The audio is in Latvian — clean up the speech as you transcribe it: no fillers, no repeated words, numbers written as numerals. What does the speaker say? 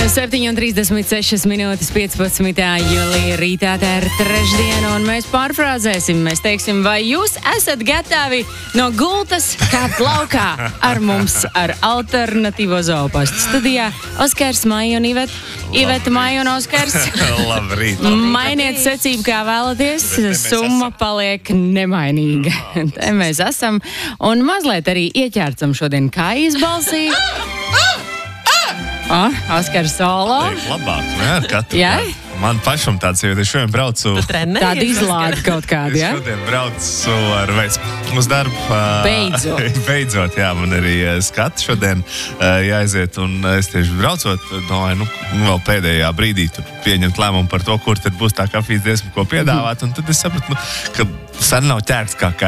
7:36 minūtes 15. jūlija rītā, tā ir trešdiena, un mēs pārfrāzēsim, mēs teiksim, vai jūs esat gatavi no gultas kāpt laukā ar mums, ar alternatīvo Zoopostu studijā. Oskars, Maija un Iveta, Maija un Oskars. Labrīt. Mainiet secību, kā vēlaties, summa paliek nemainīga. Te mēs esam, un mazliet arī ieķērcam šodien kājas balsī. Oskars solo. Labāk, ar katru. Jā? Man pašam tāds jau ir šodien braucu. Tāda izlāde kaut kāda, jā? Šodien braucu ar veids uz darbu. Beidzot, jā, man arī skati šodien jāaiziet, un es tieši braucot, domāju, vēl pēdējā brīdī tur pieņemt lēmumu par to, kur tad būs tā kafijas dziesma, ko piedāvāt, un tad es sapratu, ka sen nav ķērts kā